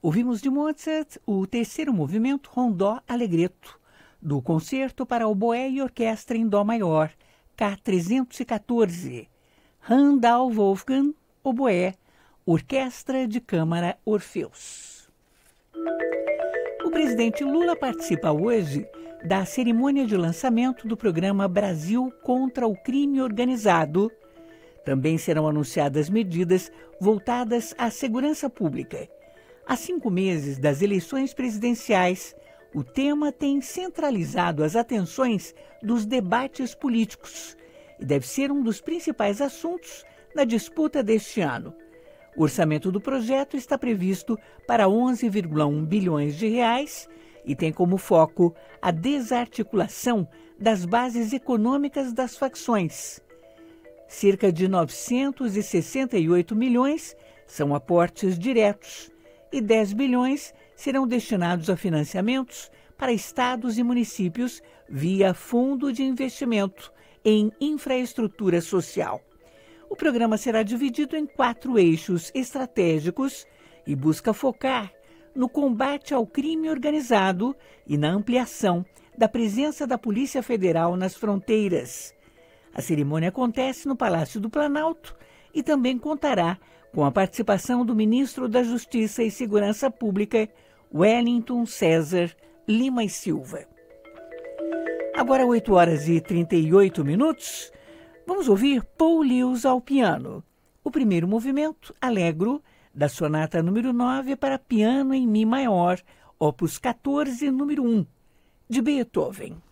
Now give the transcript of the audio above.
Ouvimos de Mozart o terceiro movimento Rondó Allegretto, do Concerto para Oboé e Orquestra em Dó Maior, K314, Randall Wolfgang, Oboé, Orquestra de Câmara Orfeus. O presidente Lula participa hoje da cerimônia de lançamento do programa Brasil contra o Crime Organizado. Também serão anunciadas medidas voltadas à segurança pública. Há 5 meses das eleições presidenciais, o tema tem centralizado as atenções dos debates políticos e deve ser um dos principais assuntos na disputa deste ano. O orçamento do projeto está previsto para 11,1 bilhões de reais e tem como foco a desarticulação das bases econômicas das facções. Cerca de 968 milhões são aportes diretos e 10 bilhões serão destinados a financiamentos para estados e municípios via Fundo de Investimento em Infraestrutura Social. O programa será dividido em 4 eixos estratégicos e busca focar no combate ao crime organizado e na ampliação da presença da Polícia Federal nas fronteiras. A cerimônia acontece no Palácio do Planalto e também contará com a participação do ministro da Justiça e Segurança Pública, Wellington César Lima e Silva. Agora 8h38, vamos ouvir Paul Lewis ao piano. O primeiro movimento, Allegro, da sonata número 9 para piano em Mi maior, opus 14, número 1, de Beethoven.